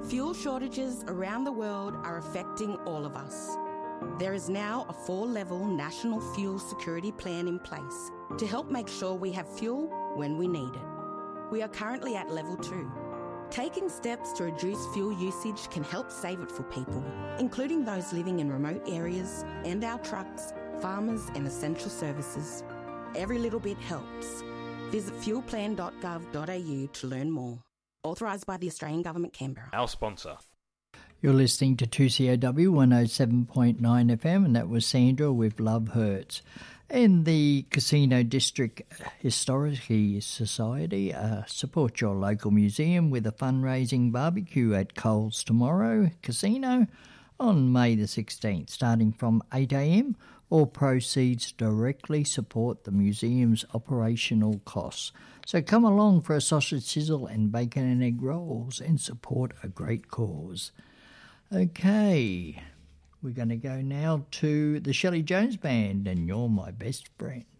Fuel shortages around the world are affecting all of us. There is now a 4-level national fuel security plan in place to help make sure we have fuel when we need it. We are currently at level 2. Taking steps to reduce fuel usage can help save it for people, including those living in remote areas and our trucks, farmers and essential services. Every little bit helps. Visit fuelplan.gov.au to learn more. Authorised by the Australian Government, Canberra. Our sponsor. You're listening to 2COW 107.9 FM, and that was Sandra with Love Hurts. And the Casino District Historical Society support your local museum with a fundraising barbecue at Coles tomorrow Casino on May the 16th, starting from 8 a.m. All proceeds directly support the museum's operational costs. So come along for a sausage sizzle and bacon and egg rolls and support a great cause. Okay, we're going to go now to the Shelley Jones Band and You're My Best Friend.